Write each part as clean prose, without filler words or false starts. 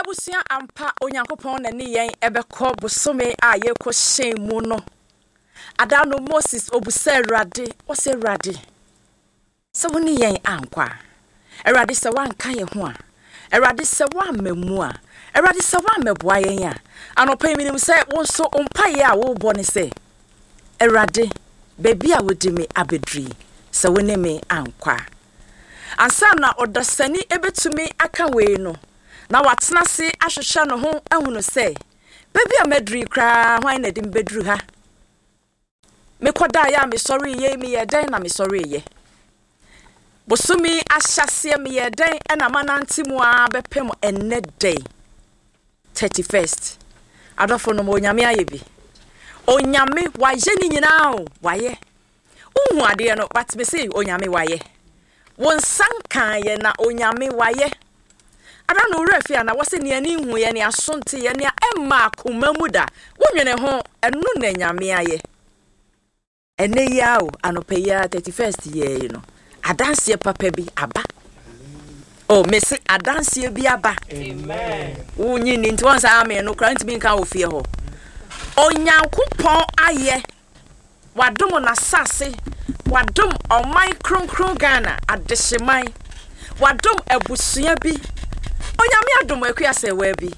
Abusia ampa onyankopon na ni yen ebekọ bosome a yekọ hyen mu no. Adano Moses obuse Awurade, o se Awurade. Se woni yen ankwa. Awurade se wanka ye ho a. Awurade se wa mamu a. Awurade se wa meboa yen a. Anopa minim se won so ompaye a wo bo ne se. Awurade, baby a wodi me abedri. Se woni me ankwa. Ansa na odasani ebetumi aka we no. Na watena se ahwehwe no ho ahunu se baby a medri kra hwan na dim bedru ha mekoda ya me sorry ye me ye den na me sorry ye bosumi ahyase me ye den na manante mu a bepem enne day 31st adofo no onyame aye bi onyame waye ni nyina o waye uhu ade no but me say onyame waye won sankan ye na onyame waye Ada no refia na wose ne ani hu ye ne asonte ye ne emma akoma mu da wonwene ho enu na nyame aye ene ya o anopeya 31st ye no adanse papa bi aba oh mesi adanse bi aba amen unyi ni nti won sa ame no kranti bi nka ofie ho onyankopon aye wadom na sase wadom oman kronkron Ghana adehyeman wadom abusua bi Onyame adom akuase wa bi.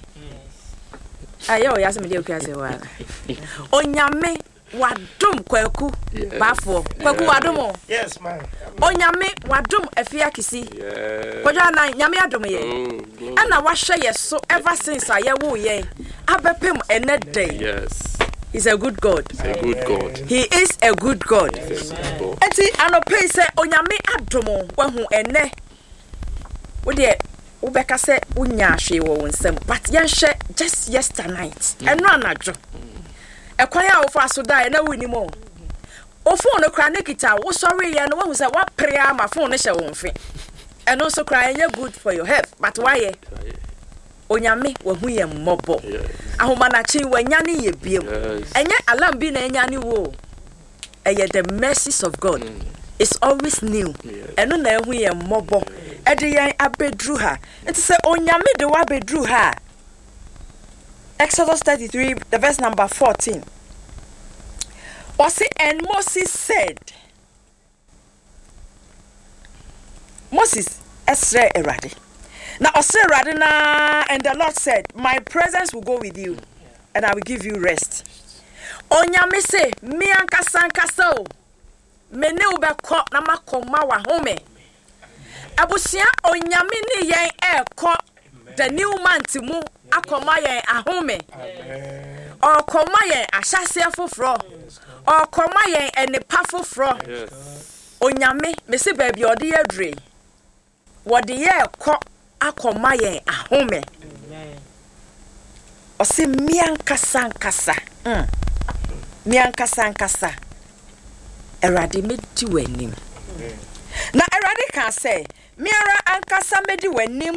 Ayo ya se me de akuase wa. Onyame wadom kwaku bafo. Kwaku wadom. Yes man. Onyame wadom afia kisi. Yes. Kodwa na nyame adom ye. Ana wahwe ye so ever since aye wo ye. Abepem ene day. Yes. He's a good God. He's a good God. He is a good God. Eti anope se onyame adom wa hu ene. Wo de Ubeka se unya hwe wo wonsem but yenhwe just yesterday night eno anajo ekwan ya ofa so da na wuni mo ofo no kra nekita wo sorry ye no wo se wa prea ma phone no hye wo mfe eno so kra ye good for your health but why onyame wa hu ye mmobo ahoma na chi wanya ne ye biem enye alam bi na enya ne wo eye the mercies of God is always new eno na hu ye mmobo Ediyan abedru ha. It is onyame de wa bedru ha. Exodus 33, the verse number 14. And Moses said, Moses esre erade. Now osre erade na, and the Lord said, my presence will go with you, and I will give you rest. Onyame say, mi ankasa ankasa o. Mene ubeko na makoma wa home. Abusia onyame ni yen eko the new month mu akoma yen ahome okoma yen ahyase afoforo okoma yen enipa foforo onyame mesi ba bi ode yadre wode ye eko akoma yen ahome ose miankasa nkasa miankasa nkasa erade medi wanim na erade kan say miara ankasa medi wanim